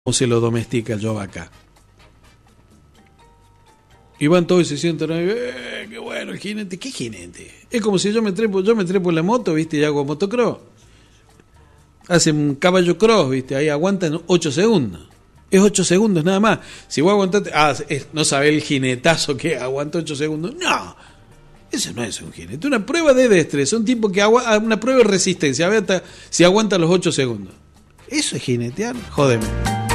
se lo domestica el yovaca. Y van todos y se sientan ahí, qué bueno el jinete. ¿Qué jinete? Es como si yo me trepo en la moto, ¿viste? Y hago motocross. Hacen un caballo cross, ¿viste? Ahí aguantan 8 segundos. Es 8 segundos nada más. Si vos aguantaste... no sabés el jinetazo que aguantó 8 segundos. No, eso no es un jinete. Una prueba de destreza. Un tipo que una prueba de resistencia. A ver si aguanta los 8 segundos. ¿Eso es jinetear? Jódeme.